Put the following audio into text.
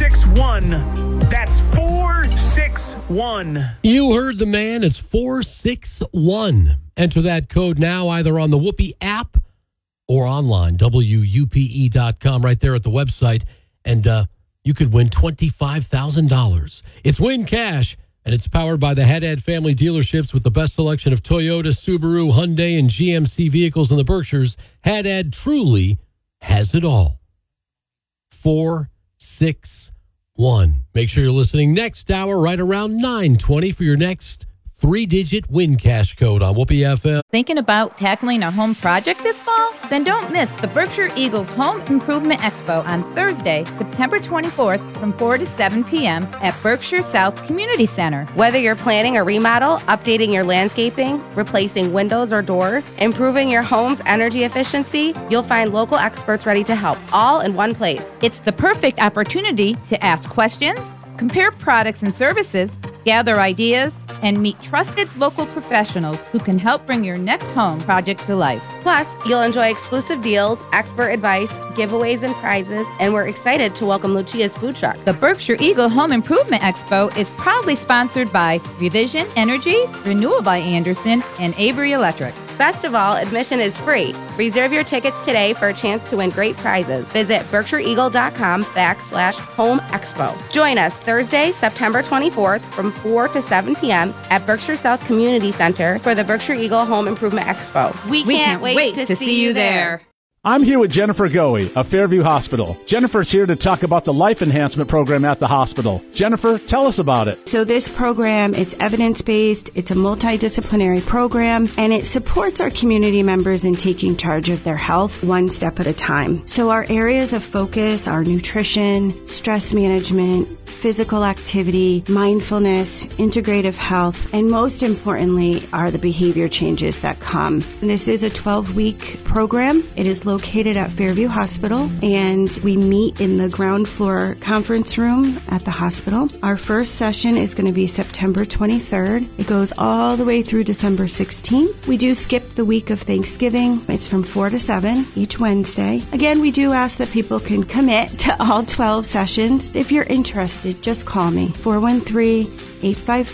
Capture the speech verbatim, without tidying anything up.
six one. That's four six one. You heard the man. It's four six one. Enter that code now either on the Whoopee app or online, W U P E dot com, right there at the website. And uh, you could win twenty-five thousand dollars. It's Win Cash, and it's powered by the Haddad family dealerships with the best selection of Toyota, Subaru, Hyundai, and G M C vehicles in the Berkshires. Haddad truly has it all. four six one. Make sure you're listening next hour right around nine twenty for your next three-digit Win Cash code on Whoopee F M. Thinking about tackling a home project this fall? Then don't miss the Berkshire Eagles Home Improvement Expo on Thursday, September twenty-fourth from four to seven p.m. at Berkshire South Community Center. Whether you're planning a remodel, updating your landscaping, replacing windows or doors, improving your home's energy efficiency, you'll find local experts ready to help, all in one place. It's the perfect opportunity to ask questions, compare products and services, gather ideas, and meet trusted local professionals who can help bring your next home project to life. Plus, you'll enjoy exclusive deals, expert advice, giveaways, and prizes, and we're excited to welcome Lucia's food truck. The Berkshire Eagle Home Improvement Expo is proudly sponsored by Revision Energy, Renewal by Anderson, and Avery Electric. Best of all, admission is free. Reserve your tickets today for a chance to win great prizes. Visit berkshireeagle.com backslash home expo. Join us Thursday, September twenty-fourth from four to seven p.m. at Berkshire South Community Center for the Berkshire Eagle Home Improvement Expo. We, we can't, can't wait, wait to, to see, see you there. there. I'm here with Jennifer Goey of Fairview Hospital. Jennifer's here to talk about the Life Enhancement Program at the hospital. Jennifer, tell us about it. So this program, it's evidence-based, it's a multidisciplinary program, and it supports our community members in taking charge of their health one step at a time. So our areas of focus are nutrition, stress management, physical activity, mindfulness, integrative health, and most importantly are the behavior changes that come. And this is a twelve-week program. It is located at Fairview Hospital, and we meet in the ground floor conference room at the hospital. Our first session is going to be September twenty-third. It goes all the way through December sixteenth. We do skip the week of Thanksgiving. It's from four to seven each Wednesday. Again, we do ask that people can commit to all twelve sessions. If you're interested, just call me, four one three, eight five four